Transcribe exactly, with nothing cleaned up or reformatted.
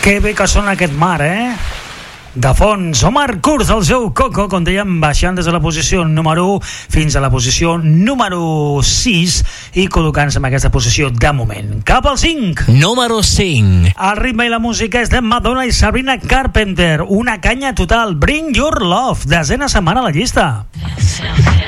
Que bé que sona aquest mar, eh? De fons, Omar Kurz, el seu Coco, com dèiem, baixant des de la posició número u fins a la posició número sis i col·locant-se en aquesta posició de moment. Cap al cinc. Número cinc. El ritme i la música és de Madonna i Sabrina Carpenter. Una canya total. Bring Your Love, desena setmana a la llista.